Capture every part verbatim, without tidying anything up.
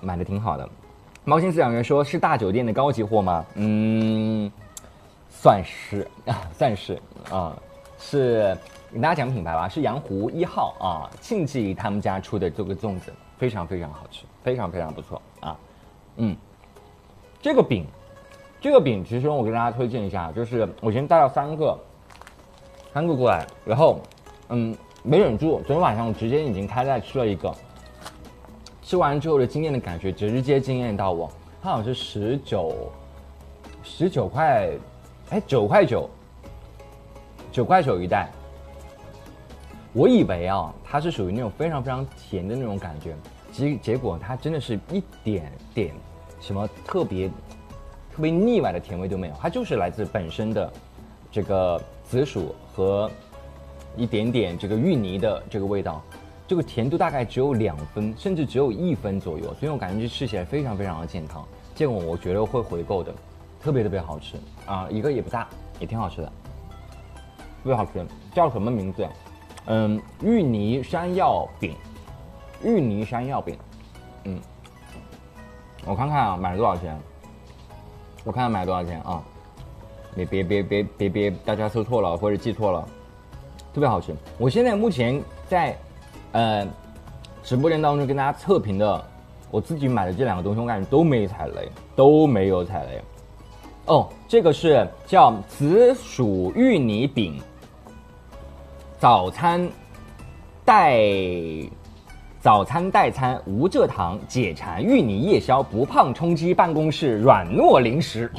买的挺好的。猫心饲养员说是大酒店的高级货吗？嗯，算是啊，算是啊，是给大家讲品牌吧，是羊湖一号啊，庆记他们家出的这个粽子非常非常好吃，非常非常不错啊。嗯，这个饼，这个饼其实我给大家推荐一下，就是我先带了三个，三个过来，然后嗯没忍住，昨天晚上我直接已经开袋吃了一个。吃完之后的惊艳的感觉直接惊艳到我，它好像是十九，十九块，哎九块九，九块九一袋。我以为啊，它是属于那种非常非常甜的那种感觉，结结果它真的是一点点什么特别特别腻歪的甜味都没有，它就是来自本身的这个紫薯和一点点这个芋泥的这个味道。这个甜度大概只有两分，甚至只有一分左右，所以我感觉吃起来非常非常的健康。这个我觉得会回购的，特别特别好吃啊！一个也不大，也挺好吃的，特别好吃。叫什么名字？嗯，芋泥山药饼，芋泥山药饼。嗯，我看看啊，买了多少钱？我看看买了多少钱啊？别别别别别别，大家搜错了或者记错了，特别好吃。我现在目前在。呃，直播间当中跟大家测评的，我自己买的这两个东西，我感觉都没踩雷，都没有踩雷。哦，这个是叫紫薯芋泥饼，早餐代早餐代餐无蔗糖解馋芋泥夜宵不胖充饥办公室软糯零食，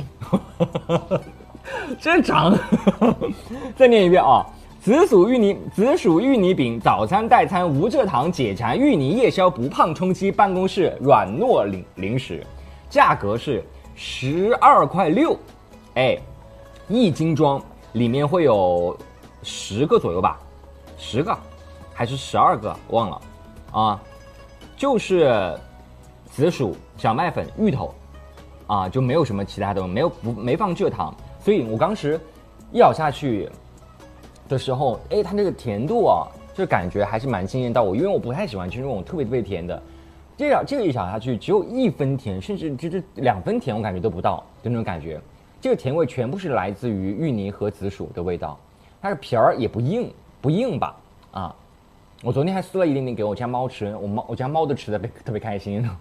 真长，再念一遍啊。紫薯芋泥紫薯芋泥饼，早餐代餐无蔗糖解馋芋泥夜宵不胖充饥办公室软糯零零食，价格是十二块六，哎，一斤装，里面会有十个左右吧，十个还是十二个忘了啊，就是紫薯、小麦粉、芋头啊，就没有什么其他的，没有不没放蔗糖，所以我当时一咬下去的时候，哎，它这个甜度啊，就感觉还是蛮惊艳到我，因为我不太喜欢吃那种特别特别甜的。这咬这个一咬下去，只有一分甜，甚至就是两分甜，我感觉都不到的那种感觉。这个甜味全部是来自于芋泥和紫薯的味道，它的皮儿也不硬，不硬吧？啊，我昨天还撕了一点点给我家猫吃，我猫我家猫都吃的特别开心，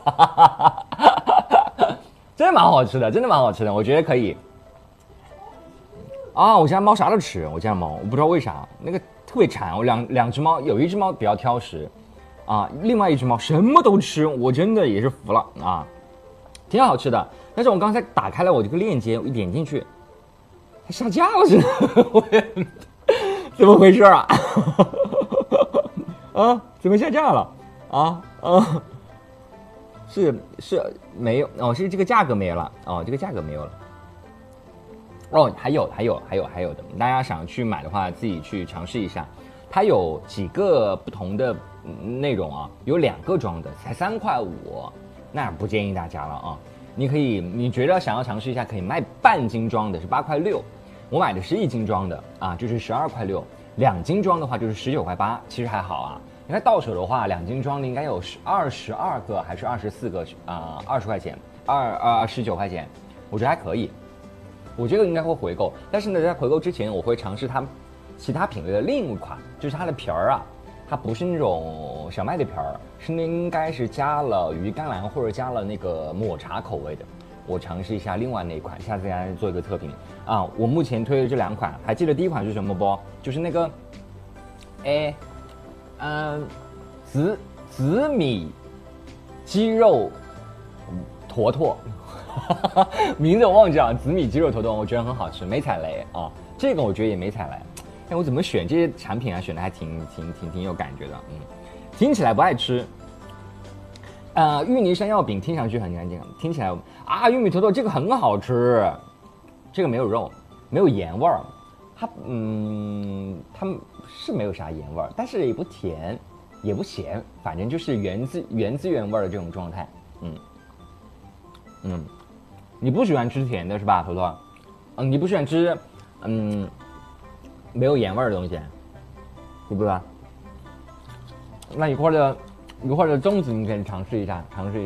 真的蛮好吃的，真的蛮好吃的，我觉得可以。啊，我家猫啥都吃，我家猫我不知道为啥，那个特别馋。我两两只猫，有一只猫比较挑食，啊，另外一只猫什么都吃，我真的也是服了啊，挺好吃的。但是我刚才打开了我这个链接，我一点进去，它下架了似的，我也怎么回事啊？啊，怎么下架了？啊啊，是是没有哦，是这个价格没了哦，这个价格没有了。哦，还有还有还有还有的，大家想去买的话，自己去尝试一下。它有几个不同的内容啊，有两个装的，才三块五，那不建议大家了啊。你可以，你觉得想要尝试一下，可以卖半斤装的是八块六，我买的是一斤装的啊，就是十二块六，两斤装的话就是十九块八，其实还好啊。你看到手的话，两斤装的应该有二十二个还是二十四个啊？二十块钱，二呃十九块钱，我觉得还可以。我这个应该会回购，但是呢，在回购之前，我会尝试它其他品类的另一款，就是它的皮儿啊，它不是那种小麦的皮儿，是那应该是加了鱼甘蓝或者加了那个抹茶口味的。我尝试一下另外那一款，下次给大家做一个特评啊。我目前推的这两款，还记得第一款是什么不？就是那个，哎，嗯，紫紫米鸡肉坨坨。名字我忘记了，紫米鸡肉坨坨，我觉得很好吃，没踩雷啊。这个我觉得也没踩雷。哎，我怎么选这些产品啊？选的还挺挺挺挺有感觉的，嗯，听起来不爱吃。呃，芋泥山药饼听上去很干净，听起来啊，玉米坨坨这个很好吃，这个没有肉，没有盐味儿，它嗯，它是没有啥盐味儿，但是也不甜，也不咸，反正就是原汁原汁原味的这种状态，嗯嗯。你不喜欢吃甜的是吧，坨坨？嗯，你不喜欢吃嗯没有盐味的东西，对不对？那一块的一块的粽子你可以尝试一下，尝试一下。